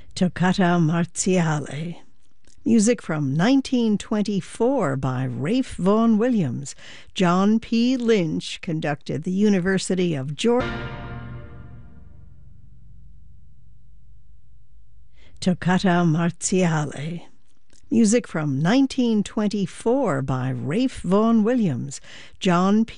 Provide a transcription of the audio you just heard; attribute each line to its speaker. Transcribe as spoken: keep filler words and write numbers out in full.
Speaker 1: Toccata Marziale. Music from nineteen twenty-four by Ralph Vaughan Williams. John P. Lynch conducted the University of Georgia. Toccata Marziale. Music from nineteen twenty-four by Ralph Vaughan Williams. John P.